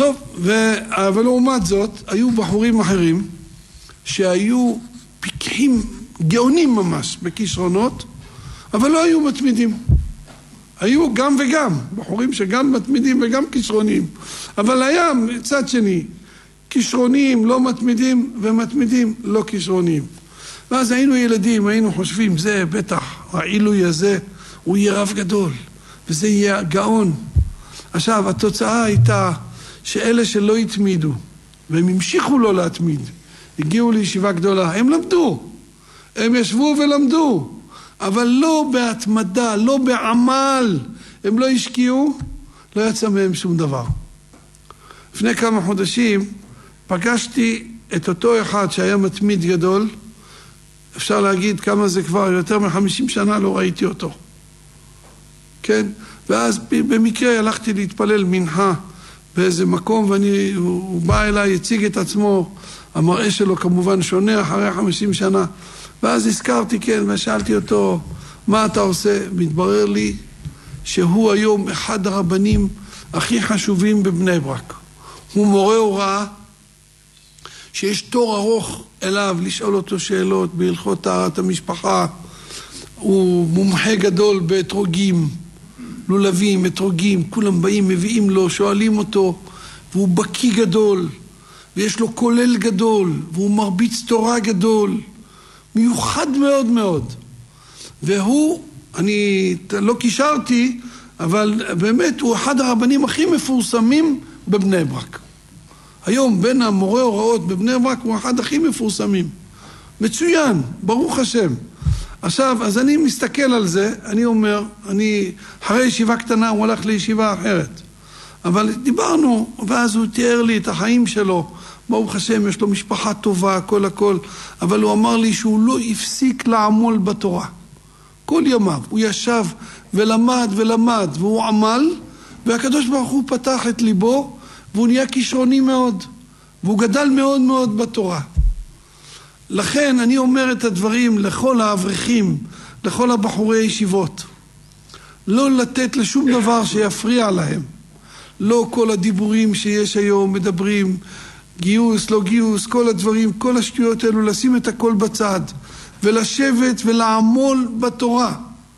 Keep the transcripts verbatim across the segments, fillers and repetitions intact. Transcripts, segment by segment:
טוב, אבל לעומת זאת, היו בחורים אחרים שהיו פיקחים גאונים ממש בכישרונות, אבל לא היו מתמידים. היו גם וגם, בחורים שגם מתמידים וגם כישרונים. אבל היה צד שני, כישרונים לא מתמידים ומתמידים לא כישרונים. ואז היינו ילדים, היינו חושבים, זה בטח, העילוי הזה, הוא יהיה רב גדול, וזה יהיה גאון. עכשיו, התוצאה הייתה שאלה שלא התמידו, והם המשיכו לא להתמיד, הגיעו לישיבה גדולה, הם למדו, הם ישבו ולמדו, אבל לא בהתמדה, לא בעמל, הם לא השקיעו, לא יצא מהם שום דבר. לפני כמה חודשים פגשתי את אותו אחד שהיה מתמיד גדול, אפשר להגיד כמה זה כבר, יותר מ-חמישים שנה לא ראיתי אותו. כן? ואז במקרה הלכתי להתפלל מנחה באיזה מקום, ואני, הוא בא אליי, הציג את עצמו, המראה שלו כמובן שונה אחרי חמישים שנה, ואז הזכרתי, כן, ושאלתי אותו, מה אתה עושה? מתברר לי שהוא היום אחד הרבנים הכי חשובים בבני ברק. הוא מורה הוראה, שיש תור ארוך אליו לשאול אותו שאלות בהלכות טהרת המשפחה. הוא מומחה גדול באתרוגים, לולבים, אתרוגים, כולם באים, מביאים לו, שואלים אותו, והוא בקיא גדול, ויש לו כולל גדול, והוא מרביץ תורה גדול, מיוחד מאוד מאוד. והוא, אני לא קישרתי, אבל באמת הוא אחד הרבנים הכי מפורסמים בבני ברק. היום בין המורה הוראות בבני ברק הוא אחד הכי מפורסמים. מצוין, ברוך השם. עכשיו, אז אני מסתכל על זה, אני אומר, אני, אחרי ישיבה קטנה הוא הולך לישיבה אחרת. אבל דיברנו, ואז הוא תיאר לי את החיים שלו. ברוך השם, יש לו משפחה טובה, הכל הכל. אבל הוא אמר לי שהוא לא הפסיק לעמול בתורה. כל ימיו, הוא ישב ולמד ולמד, והוא עמל, והקדוש ברוך הוא פתח את ליבו, והוא נהיה כישרוני מאוד, והוא גדל מאוד מאוד בתורה. לכן אני אומר את הדברים לכל האברכים, לכל הבחורי ישיבות. לא לתת לשום דבר שיפריע להם. לא כל הדיבורים שיש היום מדברים, גיוס, לא גיוס, כל הדברים, כל השטויות האלו, לשים את הכל בצד, ולשבת ולעמול בתורה.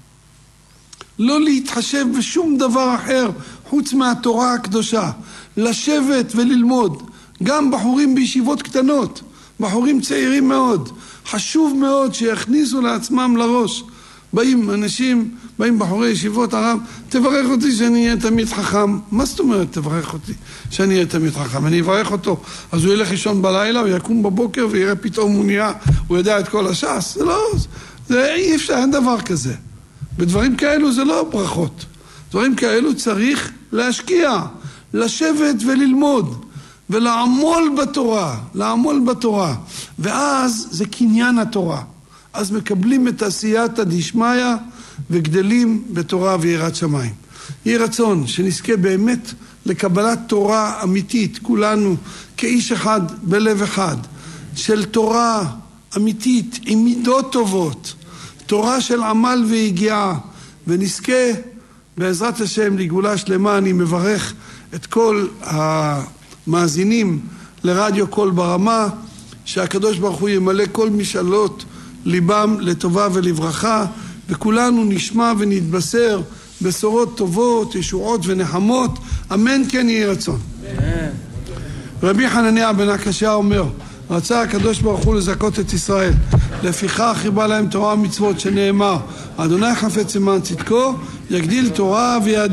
לא להתחשב בשום דבר אחר חוץ מהתורה הקדושה. לשבת וללמוד. גם בחורים בישיבות קטנות, בחורים צעירים מאוד. חשוב מאוד שיכניסו לעצמם לראש. באים אנשים, באים בחורי ישיבות, הרב, תברך אותי שאני אהיה תמיד חכם. מה זאת אומרת תברך אותי שאני אהיה תמיד חכם? אני אברך אותו, אז הוא ילך לישון בלילה, הוא יקום בבוקר ויראה פתאום הוא נהיה, הוא יודע את כל הש"ס. זה לא, זה אי אפשר, אין דבר כזה. בדברים כאלו זה לא ברכות. דברים כאלו צריך להשקיע, לשבת וללמוד, ולעמול בתורה, לעמול בתורה. ואז זה קניין התורה. אז מקבלים את עשייתא דשמיא וגדלים בתורה ויראת שמיים. יהי רצון שנזכה באמת לקבלת תורה אמיתית, כולנו כאיש אחד בלב אחד, של תורה אמיתית עם מידות טובות, תורה של עמל והגיעה, ונזכה בעזרת השם לגאולה שלמה. אני מברך את כל המאזינים לרדיו קול ברמה, שהקדוש ברוך הוא ימלא כל משאלות ליבם לטובה ולברכה, וכולנו נשמע ונתבשר בשורות טובות, ישועות ונחמות, אמן כן יהי רצון. רבי חנניה בן עקשיא אומר, רצה הקדוש ברוך הוא לזכות את ישראל, לפיכך חיבה להם תורה ומצוות, שנאמר, אדוני חפץ למען צדקו, יגדיל תורה ויד